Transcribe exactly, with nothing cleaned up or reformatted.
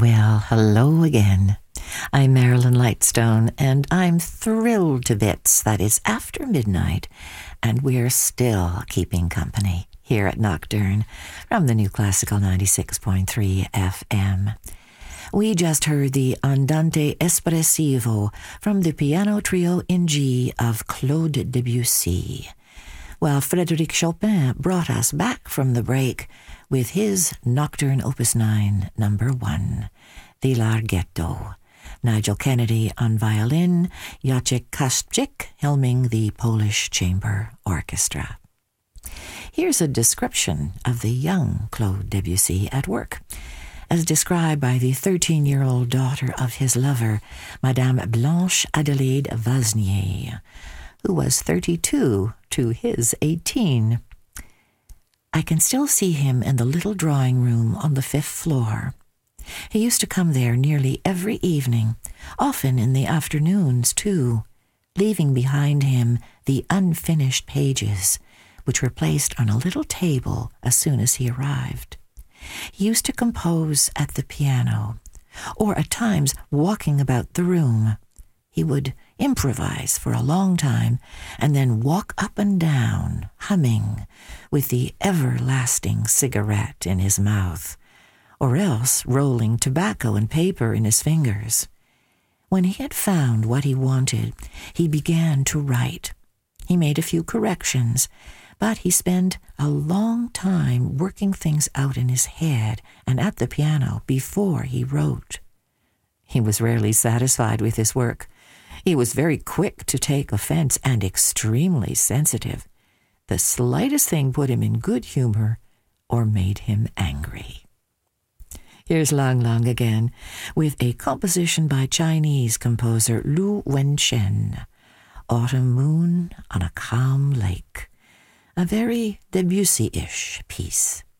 Well, hello again. I'm Marilyn Lightstone, and I'm thrilled to bits that it's after midnight, and we're still keeping company here at Nocturne from the New Classical ninety-six point three F M. We just heard the Andante Espressivo from the piano trio in G of Claude Debussy, while Frédéric Chopin brought us back from the break with his Nocturne Opus nine, number one, the Larghetto. Nigel Kennedy on violin, Jacek Kaszczyk helming the Polish Chamber Orchestra. Here's a description of the young Claude Debussy at work, as described by the thirteen-year-old daughter of his lover, Madame Blanche Adelaide Vasnier, who was thirty-two to his eighteen. I can still see him in the little drawing room on the fifth floor. He used to come there nearly every evening, often in the afternoons, too, leaving behind him the unfinished pages, which were placed on a little table as soon as he arrived. He used to compose at the piano, or at times walking about the room. He would improvise for a long time, and then walk up and down, humming, with the everlasting cigarette in his mouth, or else rolling tobacco and paper in his fingers. When he had found what he wanted, he began to write. He made a few corrections, but he spent a long time working things out in his head and at the piano before he wrote. He was rarely satisfied with his work. He was very quick to take offense and extremely sensitive. The slightest thing put him in good humor or made him angry. Here's Lang Lang again, with a composition by Chinese composer Lu Wenchen, Autumn Moon on a Calm Lake, a very Debussy-ish piece.